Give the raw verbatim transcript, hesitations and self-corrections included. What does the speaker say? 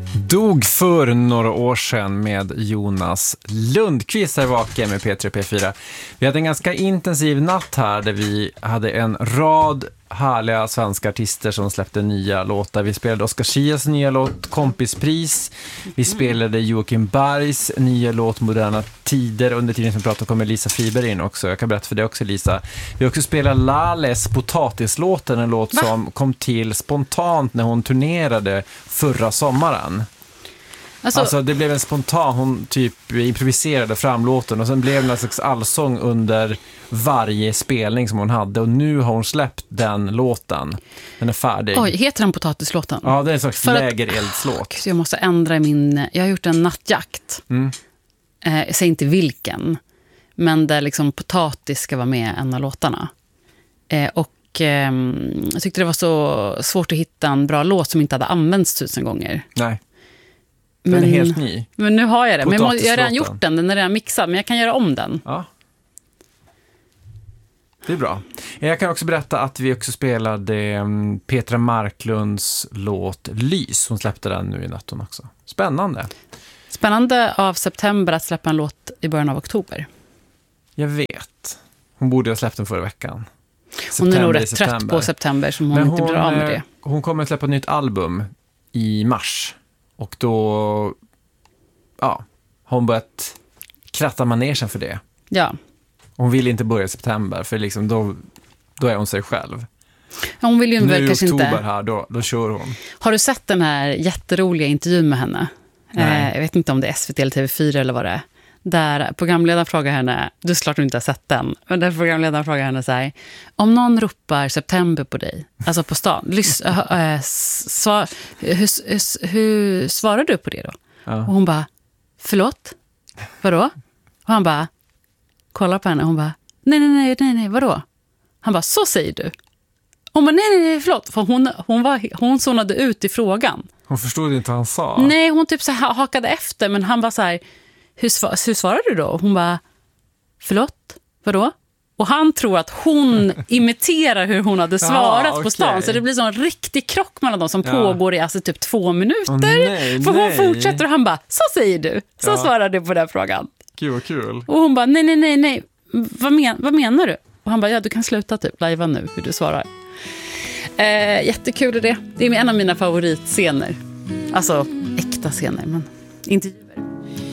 Dog för några år sedan med Jonas Lundqvist här vaken med P tre P fyra. Vi hade en ganska intensiv natt här där vi hade en rad härliga svenska artister som släppte nya låtar. Vi spelade Oscar Chias nya låt Kompispris. Vi spelade Joakim Bergs nya låt Moderna tider. Under tiden som vi pratade kommer Lisa Friberg in också. Jag kan berätta för dig också, Lisa. Vi också spelade Lales Potatislåten, en låt Va? som kom till spontant när hon turnerade förra sommaren. Alltså, alltså det blev en spontan, hon typ improviserade fram låten och sen blev det en slags allsång under varje spelning som hon hade och nu har hon släppt den låten. Den är färdig. Oj, heter den Potatislåten? Ja, det är en slags lägerelslåt. Så jag måste ändra min, jag har gjort en nattjakt. Mm. Eh, jag säger inte vilken, men där liksom potatis ska vara med en av låtarna. Eh, och eh, jag tyckte det var så svårt att hitta en bra låt som inte hade använts tusen gånger. Nej. Den men, är helt ny. Men nu har jag det. Men jag, må, jag har redan gjort den, den är redan mixad. Men jag kan göra om den. Ja. Det är bra. Jag kan också berätta att vi också spelade Petra Marklunds låt Lys. Hon släppte den nu i natten också. Spännande. Spännande av september att släppa en låt i början av oktober. Jag vet. Hon borde ha släppt den förra veckan. September, hon är nog rätt trött på september som hon, hon inte blir av med det. Hon kommer att släppa ett nytt album i mars. Och då ja, har hon börjat kratta manegen för det. Ja. Hon vill inte börja i september för liksom då, då är hon sig själv. Hon vill ju väl kanske inte. Nu i oktober här, då, då kör hon. Har du sett den här jätteroliga intervjun med henne? Eh, jag vet inte om det är S V T eller T V fyra eller vad det är. Där programledaren frågar henne, du är klart du inte har sett den, men där programledaren frågar henne så här: om någon ropar september på dig, alltså på stan, lys, äh, äh, svar, hur, hur, hur svarar du på det då? Ja. Och hon bara, förlåt? Vadå? Och han bara, kollar på henne och hon bara, nej, nej, nej, nej, nej, vadå? Han bara, så säger du. Hon bara, nej, nej, nej, förlåt. För hon, hon, var, hon zonade ut i frågan. Hon förstod inte vad han sa. Nej, hon typ så här hakade efter, men han var så här, hur, svar, hur svarar du då? Och hon bara, förlåt, vadå? Och han tror att hon imiterar hur hon hade svarat ah, okay. på stan. Så det blir en riktig krock mellan dem som ja. pågår i alltså typ två minuter. Oh, nej, för nej. hon fortsätter och han bara, så säger du. Så ja. svarar du på den frågan. Gud vad kul. Och hon bara, nej, nej, nej, nej. Vad, men, vad menar du? Och han bara, ja du kan sluta typ lajva nu hur du svarar. Eh, jättekul är det. Det är en av mina favoritscener. Alltså äkta scener, men inte